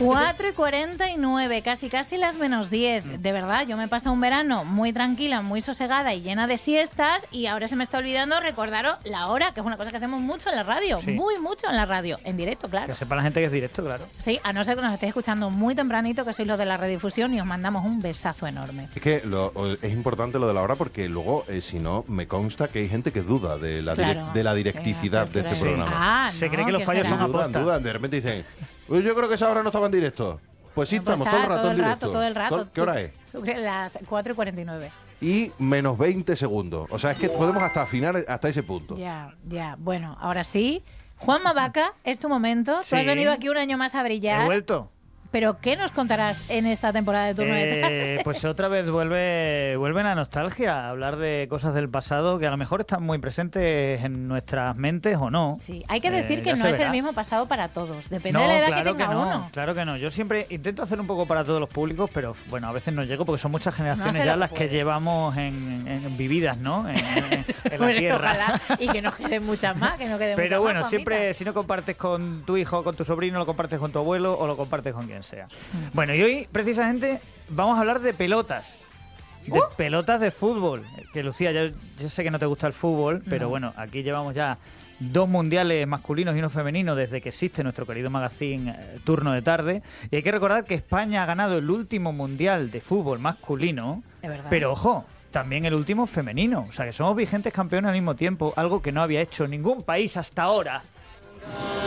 4:49, casi las -10. De verdad, yo me he pasado un verano muy tranquila, muy sosegada y llena de siestas, y ahora se me está olvidando recordaros la hora, que es una cosa que hacemos mucho en la radio, Sí. muy mucho en la radio, en directo, claro. Que sepa la gente que es directo, claro. Sí, a no ser que nos estéis escuchando muy tempranito, que sois los de la redifusión, y os mandamos un besazo enorme. Es que es importante lo de la hora porque luego, si no, me consta que hay gente que duda de la, Claro. de la directicidad de este Sí. programa. Ah, Se no, cree que los ¿qué fallos será? son aposta. Dudan, de repente dicen, "Uy, yo creo que esa hora no estaba en directo". Pues sí, No, pues estamos está todo el rato en directo. todo el rato. ¿Qué hora es? Las 4:49. Y menos 20 segundos. O sea, es que podemos hasta afinar hasta ese punto. Ya. Bueno, ahora sí. Juanma Vaca, es tu momento. Tú Sí. has venido aquí un año más a He brillar. vuelto. Pero ¿qué nos contarás en esta temporada de Turno de Tarde? Pues otra vez vuelve la nostalgia, hablar de cosas del pasado que a lo mejor están muy presentes en nuestras mentes o no. Sí, hay que decir que ya no se es el verá. mismo pasado para todos. Depende No, de la edad claro que tenga no, uno. claro que no. Yo siempre intento hacer un poco para todos los públicos, pero bueno, a veces no llego porque son muchas generaciones hace ya lo que las que puede. llevamos en vividas, ¿no? En la Bueno, tierra. ojalá, y que nos queden muchas más, que no queden muchas Pero bueno, más, siempre, Juanmita. si no compartes con tu hijo, con tu sobrino, lo compartes con tu abuelo o lo compartes con quien sea. Bueno, y hoy precisamente vamos a hablar de pelotas. De pelotas de fútbol. Que Lucía, yo sé que no te gusta el fútbol, pero No. bueno, aquí llevamos ya 2 mundiales masculinos y uno femenino desde que existe nuestro querido magazine Turno de Tarde. Y hay que recordar que España ha ganado el último mundial de fútbol masculino, Es verdad. pero ojo, también el último femenino. O sea que somos vigentes campeones al mismo tiempo, algo que no había hecho ningún país hasta ahora.